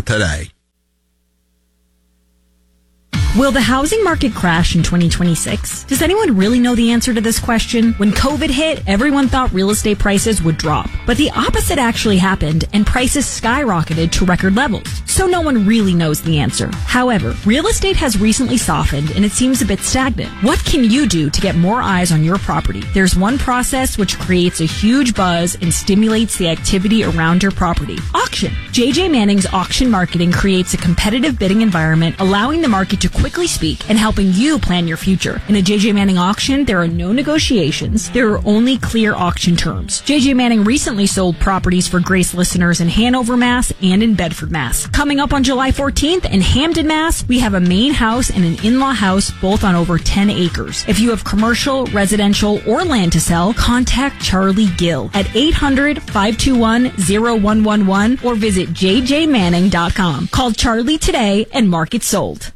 today. Will the housing market crash in 2026? Does anyone really know the answer to this question? When COVID hit, everyone thought real estate prices would drop. But the opposite actually happened, and prices skyrocketed to record levels. So no one really knows the answer. However, real estate has recently softened, and it seems a bit stagnant. What can you do to get more eyes on your property? There's one process which creates a huge buzz and stimulates the activity around your property. Auction. JJ Manning's auction marketing creates a competitive bidding environment, allowing the market to quickly speak and helping you plan your future. In a JJ Manning auction, there are no negotiations. There are only clear auction terms. JJ Manning recently sold properties for Grace listeners in Hanover, Mass. and in Bedford, Mass. Coming up on July 14th in Hamden, Mass., we have a main house and an in-law house, both on over 10 acres. If you have commercial, residential, or land to sell, contact Charlie Gill at 800-521-0111 or visit jjmanning.com. Call Charlie today and mark it sold.